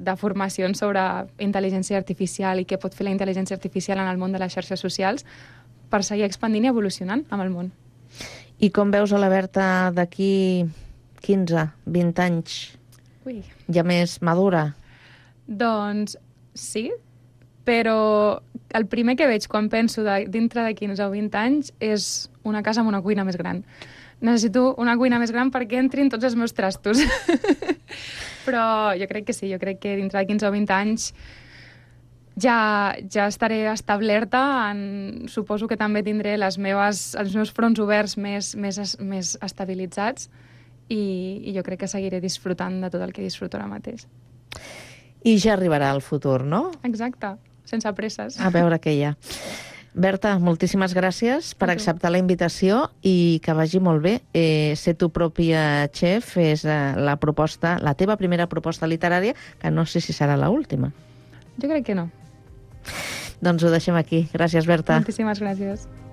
de formacions sobre intel·ligència artificial i què pot fer la intel·ligència artificial en el món de les xarxes socials per seguir expandint i evolucionant amb el món. I com veus a la Berta d'aquí 15, 20 anys? Ui. Ja més madura? Doncs sí, però el primer que veig quan penso dintre de 15 o 20 anys és una casa amb una cuina més gran. Necessito una cuina més gran perquè entrin tots els meus trastos. Però jo crec que sí, jo crec que dintre de 15 o 20 anys ja estaré establerta, suposo que també tindré els meus fronts oberts més estabilitzats i jo crec que seguiré disfrutant de tot el que disfruto ara mateix. I ja arribarà el futur, no? Exacte, sense presses. A veure què hi ha. Berta, moltíssimes gràcies per acceptar la invitació i que vagi molt bé. Ser tu pròpia chef és la teva primera proposta literària, que no sé si serà l'última. Jo crec que no. Doncs ho deixem aquí. Gràcies, Berta. Moltíssimes gràcies.